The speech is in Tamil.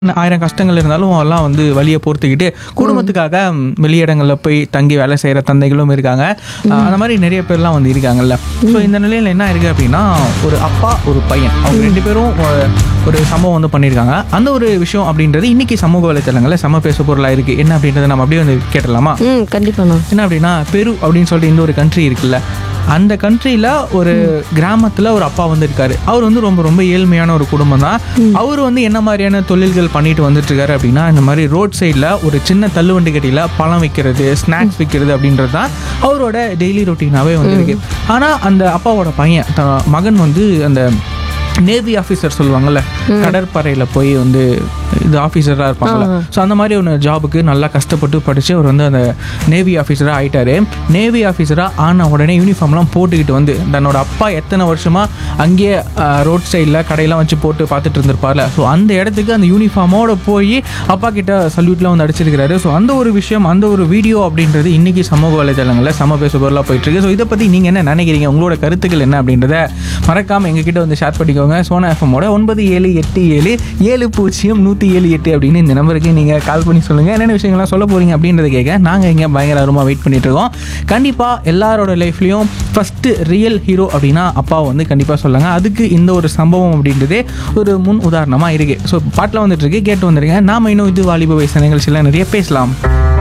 1000 கஷ்டங்கள் இருந்தாலும் எல்லாம் வந்து வழியை பொறுத்துக்கிட்டு குடும்பத்துக்காக வெளியிடங்களில் போய் தங்கி வேலை செய்கிற தந்தைகளும் இருக்காங்க. அந்த மாதிரி நிறைய பேர்லாம் வந்து இருக்காங்கல்ல. ஸோ இந்த நிலையில் என்ன இருக்குது அப்படின்னா, ஒரு அப்பா ஒரு பையன் அவங்க 2 பேரும் ஒரு சம்பவம் வந்து பண்ணியிருக்காங்க. அந்த ஒரு விஷயம் அப்படின்றது இன்னைக்கு சமூக வலைத்தளங்களில் செம பேசு பொருளாக இருக்குது. என்ன அப்படின்றத நம்ம அப்படியே வந்து கேட்டலாமா? கண்டிப்பாண்ணா. என்ன அப்படின்னா, பெரு அப்படின்னு சொல்லிட்டு இந்த ஒரு கண்ட்ரி இருக்குல்ல, அந்த கண்ட்ரியில் ஒரு கிராமத்தில் ஒரு அப்பா வந்து இருக்காரு. அவர் வந்து ரொம்ப ரொம்ப ஏழ்மையான ஒரு குடும்பம் தான். அவர் வந்து என்ன மாதிரியான தொழில்கள் பண்ணிட்டு வந்துட்டு இருக்காரு அப்படின்னா, இந்த மாதிரி ரோட் சைடில் ஒரு சின்ன தள்ளுவண்டி கடையில் பழம் விற்கிறது, ஸ்நாக்ஸ் விற்கிறது அப்படின்றது தான் அவரோட டெய்லி ரொட்டீனாகவே வந்து இருக்கு. ஆனால் அந்த அப்பாவோட பையன் மகன் வந்து அந்த நேவி ஆஃபீஸர் சொல்லுவாங்கள்ல, கடற்படையில் போய் வந்து இது ஆஃபீஸராக இருப்பாங்கள்ல, ஸோ அந்த மாதிரி ஒன்று ஜாபுக்கு நல்லா கஷ்டப்பட்டு படித்து அவர் வந்து அந்த நேவி ஆஃபீஸராக ஆகிட்டார். நேவி ஆஃபீஸராக ஆன உடனே யூனிஃபார்ம்லாம் போட்டுக்கிட்டு வந்து தன்னோட அப்பா எத்தனை வருஷமாக அங்கேயே ரோட் சைடில் கடையெல்லாம் வச்சு போட்டு பார்த்துட்டு இருந்திருப்பார்ல, ஸோ அந்த இடத்துக்கு அந்த யூனிஃபார்மோடு போய் அப்பா கிட்ட சல்யூட்லாம் வந்து அடிச்சிருக்கிறாரு. ஸோ அந்த ஒரு விஷயம், அந்த ஒரு வீடியோ அப்படின்றது இன்றைக்கி சமூக வலைதளங்களில் செம பேசு பொருளாக போயிட்டுருக்கு. ஸோ இதை பற்றி நீங்கள் என்ன நினைக்கிறீங்க, உங்களோட கருத்துக்கள் என்ன அப்படின்றத மறக்காமல் எங்ககிட்ட வந்து ஷேர் பண்ணிக்கோங்க. சோனா எஃப்எம்மோட 9787700178 அப்படின்னு இந்த நம்பருக்கு நீங்கள் கால் பண்ணி சொல்லுங்கள். என்னென்ன விஷயங்கள்லாம் சொல்ல போகிறீங்க அப்படின்றத கேட்க நாங்கள் இங்கே பயங்கர அருமாக வெயிட் பண்ணிட்டு இருக்கோம். கண்டிப்பாக எல்லாரோட லைஃப்லையும் ஃபஸ்ட்டு ரியல் ஹீரோ அப்படின்னா அப்பாவை வந்து கண்டிப்பாக சொல்லுங்க. அதுக்கு இந்த ஒரு சம்பவம் அப்படின்றதே ஒரு முன் உதாரணமாக இருக்குது. ஸோ பாட்டில் வந்துட்டு இருக்கு, கேட்டு வந்துருங்க. நாம் இன்னும் இது வாலிப வயசு நிகழ்ச்சியில் நிறைய பேசலாம்.